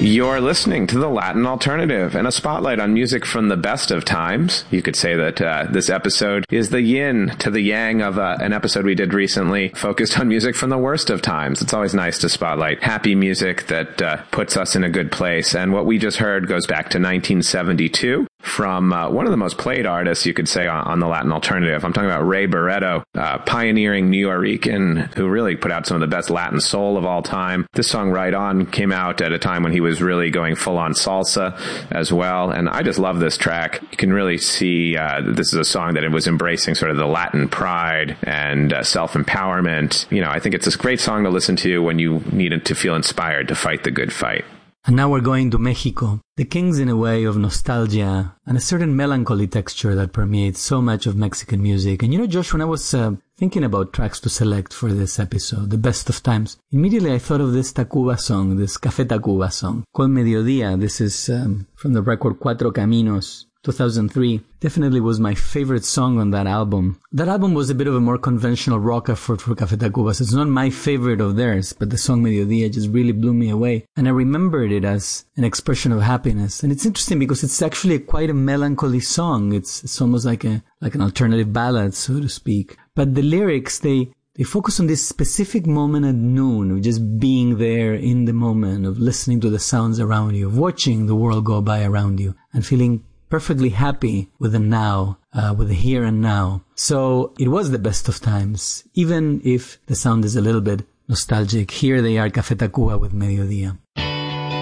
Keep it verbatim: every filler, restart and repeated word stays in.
You're listening to The Latin Alternative and a spotlight on music from the best of times. You could say that uh, this episode is the yin to the yang of uh, an episode we did recently focused on music from the worst of times. It's always nice to spotlight happy music that uh, puts us in a good place. And what we just heard goes back to nineteen seventy-two from uh, one of the most played artists, you could say, on, on The Latin Alternative. I'm talking about Ray Barretto, uh, pioneering New Yorican who really put out some of the best Latin soul of all time. This song, Right On, came out at a time when he was really going full-on salsa as well, and I just love this track. You can really see uh, this is a song that it was embracing sort of the Latin pride and uh, self-empowerment. You know, I think it's a great song to listen to when you needed to feel inspired to fight the good fight. And now we're going to Mexico, the kings in a way of nostalgia and a certain melancholy texture that permeates so much of Mexican music. And you know, Josh, when I was uh, thinking about tracks to select for this episode, the best of times, immediately I thought of this Tacuba song, this Café Tacuba song, called Mediodía. This is um, from the record Cuatro Caminos, two thousand three. Definitely was my favorite song on that album. That album was a bit of a more conventional rock effort for Café Tacuba. So it's not my favorite of theirs, but the song Mediodía just really blew me away. And I remembered it as an expression of happiness. And it's interesting because it's actually a, quite a melancholy song. It's, it's almost like a like an alternative ballad, so to speak. But the lyrics, they They focus on this specific moment at noon of just being there in the moment, of listening to the sounds around you, of watching the world go by around you, and feeling perfectly happy with the now, uh, with the here and now. So it was the best of times, even if the sound is a little bit nostalgic. Here they are, Café Tacuba with Mediodía.